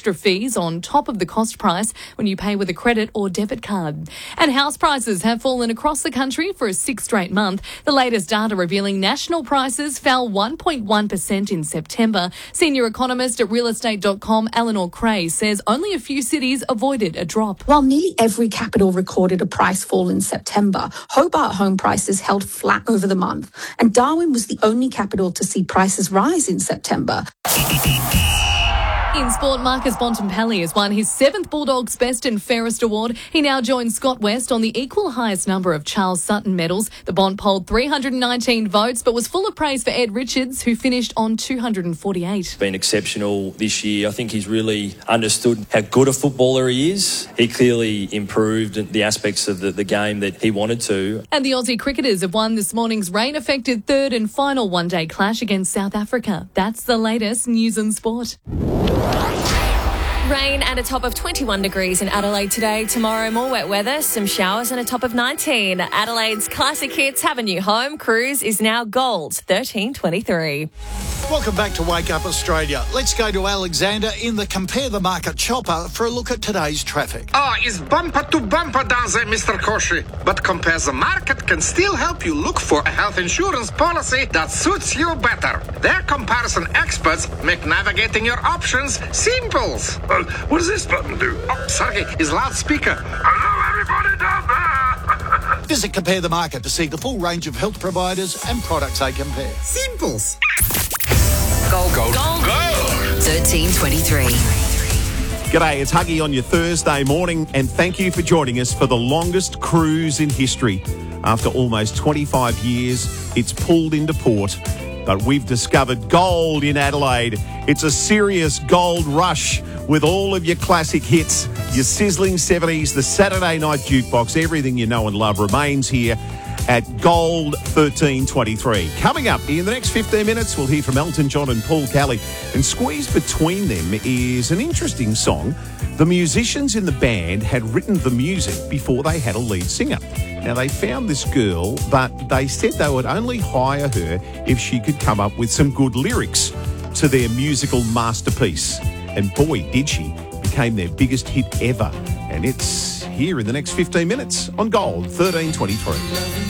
extra fees on top of the cost price when you pay with a credit or debit card. And house prices have fallen across the country for a sixth straight month. The latest data revealing national prices fell 1.1% in September. Senior economist at realestate.com, Eleanor Cray, says only a few cities avoided a drop. While nearly every capital recorded a price fall in September, Hobart home prices held flat over the month, and Darwin was the only capital to see prices rise in September. In sport, Marcus Bontempelli has won his 7th Bulldogs Best and Fairest award. He now joins Scott West on the equal highest number of Charles Sutton medals. The Bont polled 319 votes, but was full of praise for Ed Richards, who finished on 248. Been exceptional this year. I think he's really understood how good a footballer he is. He clearly improved the aspects of the game that he wanted to. And the Aussie cricketers have won this morning's rain-affected third and final one-day clash against South Africa. That's the latest news and sport. Rain and a top of 21 degrees in Adelaide today. Tomorrow, more wet weather, some showers and a top of 19. Adelaide's classic hits have a new home. Cruise is now gold, 13.23. Welcome back to Wake Up Australia. Let's go to Alexander in the Compare the Market chopper for a look at today's traffic. It's bumper to bumper down there, Mr. Koshi. But Compare the Market can still help you look for a health insurance policy that suits you better. Their comparison experts make navigating your options simple. What does this button do? Oh, sorry, it's loudspeaker. Hello, everybody down there. Visit Compare the Market to see the full range of health providers and products they compare. Simples. Gold. 13.23. G'day, it's Huggy on your Thursday morning, and thank you for joining us for the longest cruise in history. After almost 25 years, it's pulled into port, but we've discovered gold in Adelaide. It's a serious gold rush with all of your classic hits, your sizzling 70s, the Saturday night jukebox, everything you know and love remains here at Gold 13.23. Coming up in the next 15 minutes, we'll hear from Elton John and Paul Kelly. And squeezed between them is an interesting song. The musicians in the band had written the music before they had a lead singer. Now, they found this girl, but they said they would only hire her if she could come up with some good lyrics to their musical masterpiece. And boy, did she. Became their biggest hit ever. And it's here in the next 15 minutes on Gold 13.23.